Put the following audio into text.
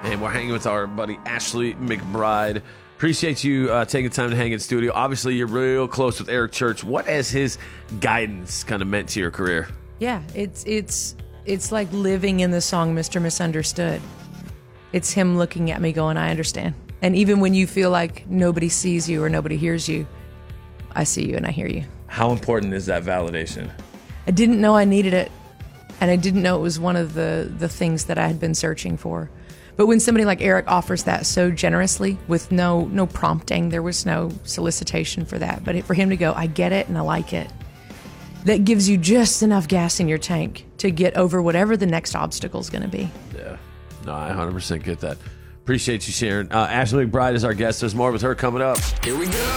And we're hanging with our buddy Ashley McBryde. Appreciate you taking time to hang in studio. Obviously, you're real close with Eric Church. What has his guidance kind of meant to your career? Yeah, it's like living in the song Mr. Misunderstood. It's him looking at me going, I understand. And even when you feel like nobody sees you or nobody hears you, I see you and I hear you. How important is that validation? I didn't know I needed it, and I didn't know it was one of the things that I had been searching for. But when somebody like Eric offers that so generously with no prompting, there was no solicitation for that. But for him to go, I get it and I like it, that gives you just enough gas in your tank to get over whatever the next obstacle is going to be. Yeah. No, I 100% get that. Appreciate you sharing. Ashley McBryde is our guest. There's more with her coming up. Here we go.